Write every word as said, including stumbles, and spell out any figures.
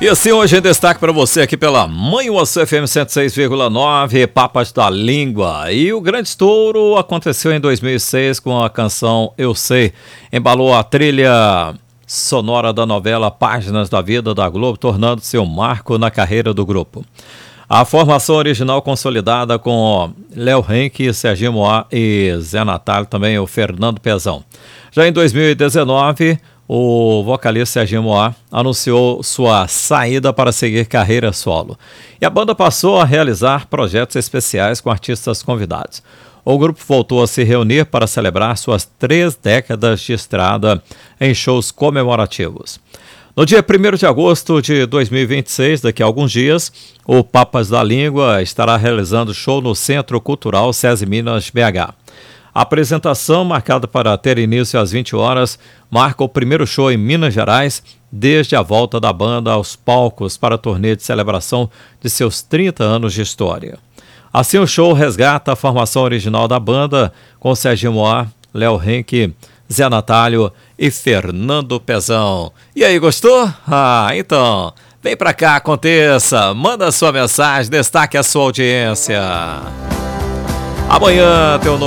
E assim, hoje em destaque para você aqui pela Manhuaçu F M cento e seis vírgula nove, Papas da Língua. E o grande estouro aconteceu em dois mil e seis com a canção Eu Sei. Embalou a trilha sonora da novela Páginas da Vida da Globo, tornando-se um marco na carreira do grupo. A formação original consolidada com Léo Henrique, Serginho Moá e Zé Natália, também o Fernando Pezão. Já em dois mil e dezenove, o vocalista Serginho Moá anunciou sua saída para seguir carreira solo. E a banda passou a realizar projetos especiais com artistas convidados. O grupo voltou a se reunir para celebrar suas três décadas de estrada em shows comemorativos. No dia primeiro de agosto de dois mil e vinte e seis, daqui a alguns dias, o Papas da Língua estará realizando show no Centro Cultural SESI Minas B H. A apresentação, marcada para ter início às vinte horas, marca o primeiro show em Minas Gerais desde a volta da banda aos palcos para a turnê de celebração de seus trinta anos de história. Assim, o show resgata a formação original da banda com Serginho Moá, Léo Henrique, Zé Natálio e Fernando Pezão. E aí, gostou? Ah, então, vem pra cá, aconteça, manda a sua mensagem, destaque a sua audiência. Amanhã tem o